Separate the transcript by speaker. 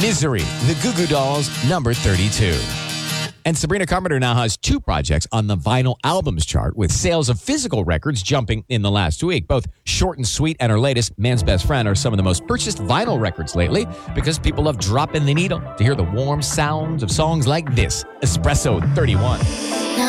Speaker 1: Misery, the Goo Goo Dolls, number 32. And Sabrina Carpenter now has 2 projects on the vinyl albums chart, with sales of physical records jumping in the last week. Both Short and Sweet and her latest, Man's Best Friend, are some of the most purchased vinyl records lately because people love dropping the needle to hear the warm sounds of songs like this, Espresso 31.